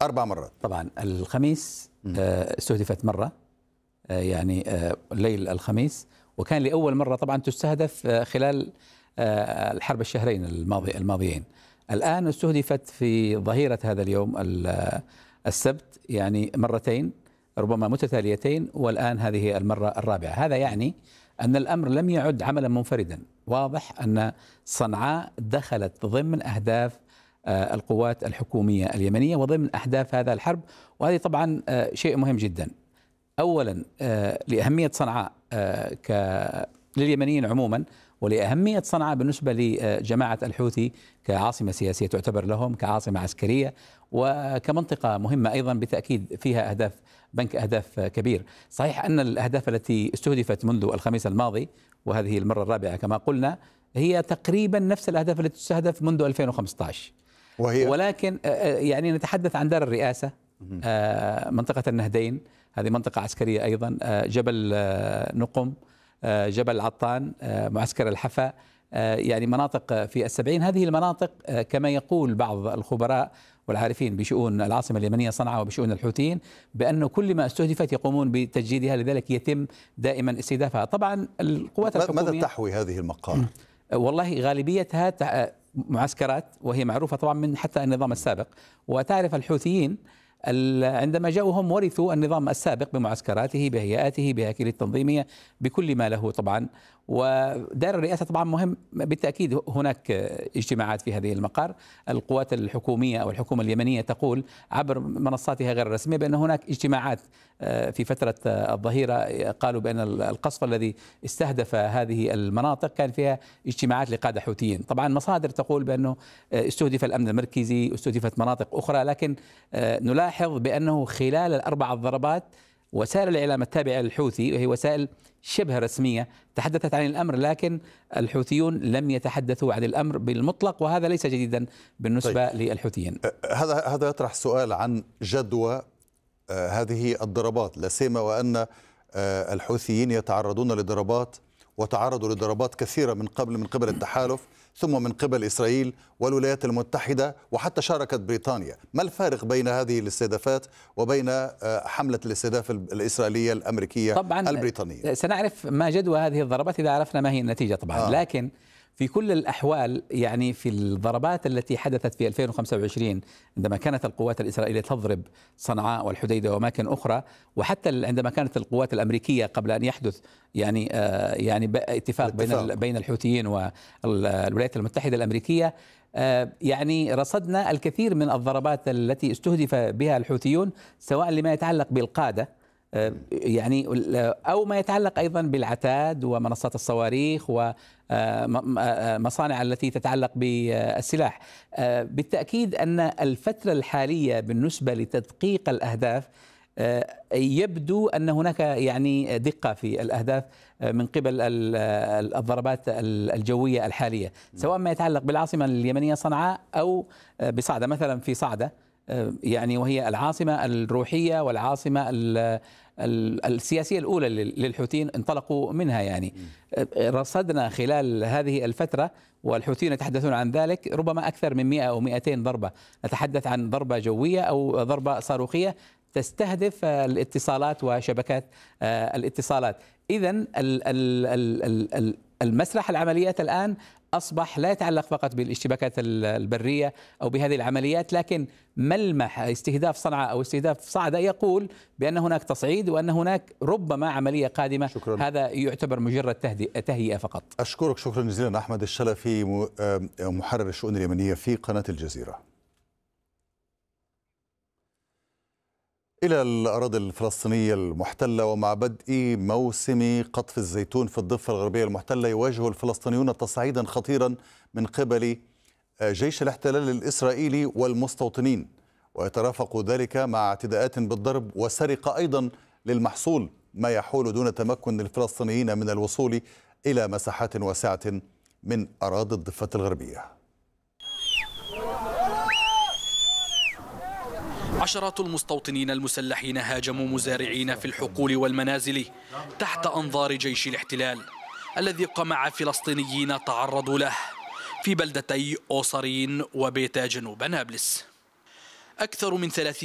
4 مرات طبعا الخميس استهدفت مرة، يعني ليل الخميس، وكان لأول مرة طبعا تستهدف خلال الحرب الشهرين الماضيين. الآن استهدفت في ظهيرة هذا اليوم السبت، يعني مرتين ربما متتاليتين، والآن هذه المرة الرابعة. هذا يعني أن الأمر لم يعد عملا منفردا. واضح أن صنعاء دخلت ضمن أهداف القوات الحكومية اليمنية وضمن أهداف هذا الحرب، وهذه طبعا شيء مهم جدا. أولا لأهمية صنعاء لليمنيين عموما، ولأهمية صنعاء بالنسبة لجماعة الحوثي كعاصمة سياسية تعتبر لهم، كعاصمة عسكرية، وكمنطقة مهمة أيضا بالتأكيد فيها أهداف، بنك أهداف كبير. صحيح أن الأهداف التي استهدفت منذ الخميس الماضي، وهذه المرة الرابعة كما قلنا، هي تقريبا نفس الأهداف التي تستهدف منذ 2015، ولكن يعني نتحدث عن دار الرئاسة، منطقة النهدين، هذه منطقة عسكرية أيضا، جبل نقم، جبل عطان، معسكر الحفا، يعني مناطق في السبعين. هذه المناطق كما يقول بعض الخبراء والعارفين بشؤون العاصمة اليمنية صنعاء وبشؤون الحوثيين بأنه كل ما استهدفت يقومون بتجديدها، لذلك يتم دائما استهدافها. طبعا القوات الحكومية ماذا تحوي هذه المقاعد؟ والله غالبيتها معسكرات، وهي معروفة طبعا من حتى النظام السابق. وتعرف الحوثيين عندما جاءوا هم ورثوا النظام السابق بمعسكراته، بهيئاته، بهياكله التنظيمية، بكل ما له طبعا. ودار الرئاسة طبعا مهم بالتأكيد. هناك اجتماعات في هذه المقر. القوات الحكومية أو الحكومة اليمنية تقول عبر منصاتها غير الرسمية بأن هناك اجتماعات في فترة الظهيرة. قالوا بأن القصف الذي استهدف هذه المناطق كان فيها اجتماعات لقادة حوثيين. طبعا مصادر تقول بأنه استهدف الأمن المركزي، استهدفت مناطق أخرى، لكن نلاحظ بأنه خلال الأربع ضربات وسائل الإعلام التابعة للحوثي، وهي وسائل شبه رسمية، تحدثت عن الأمر، لكن الحوثيون لم يتحدثوا عن الأمر بالمطلق، وهذا ليس جديدا بالنسبة للحوثيين. هذا يطرح سؤال عن جدوى هذه الضربات، لا سيما وأن الحوثيين يتعرضون لضربات، وتعرضوا لضربات كثيرة من قبل التحالف، ثم من قبل إسرائيل والولايات المتحدة، وحتى شاركت بريطانيا. ما الفارق بين هذه الاستهدافات وبين حملة الاستهداف الإسرائيلية الأمريكية طبعا البريطانية؟ سنعرف ما جدوى هذه الضربات إذا عرفنا ما هي النتيجة طبعا. لكن في كل الأحوال، يعني في الضربات التي حدثت في 2025 عندما كانت القوات الإسرائيلية تضرب صنعاء والحديدة وأماكن أخرى، وحتى عندما كانت القوات الأمريكية قبل أن يحدث يعني اتفاق بين الحوثيين والولايات المتحدة الأمريكية، يعني رصدنا الكثير من الضربات التي استهدف بها الحوثيون، سواء لما يتعلق بالقادة يعني أو ما يتعلق أيضا بالعتاد ومنصات الصواريخ ومصانع التي تتعلق بالسلاح. بالتأكيد أن الفترة الحالية بالنسبة لتدقيق الأهداف يبدو أن هناك يعني دقة في الأهداف من قبل الضربات الجوية الحالية، سواء ما يتعلق بالعاصمة اليمنية صنعاء أو بصعدة. مثلا في صعدة، يعني وهي العاصمة الروحية والعاصمة السياسية الأولى للحوثيين، انطلقوا منها. يعني رصدنا خلال هذه الفترة، والحوثيين يتحدثون عن ذلك، ربما أكثر من 100 أو 200 ضربة. نتحدث عن ضربة جوية أو ضربة صاروخية تستهدف الاتصالات وشبكات الاتصالات. إذن المسرح العمليات الآن أصبح لا يتعلق فقط بالاشتباكات البرية أو بهذه العمليات، لكن ملمح استهداف صنعاء أو استهداف صعدة يقول بأن هناك تصعيد وأن هناك ربما عملية قادمة. شكرا. هذا يعتبر مجرد تهيئة فقط. أشكرك شكرا جزيلا أحمد الشلفي، محرر الشؤون اليمنية في قناة الجزيرة. إلى الأراضي الفلسطينية المحتلة، ومع بدء موسم قطف الزيتون في الضفة الغربية المحتلة، يواجه الفلسطينيون تصعيدا خطيرا من قبل جيش الاحتلال الإسرائيلي والمستوطنين، ويترافق ذلك مع اعتداءات بالضرب وسرقة أيضا للمحصول، ما يحول دون تمكن الفلسطينيين من الوصول إلى مساحات واسعة من أراضي الضفة الغربية. عشرات المستوطنين المسلحين هاجموا مزارعين في الحقول والمنازل تحت أنظار جيش الاحتلال الذي قمع فلسطينيين تعرضوا له في بلدتي أوصرين وبيتا جنوب نابلس. أكثر من 30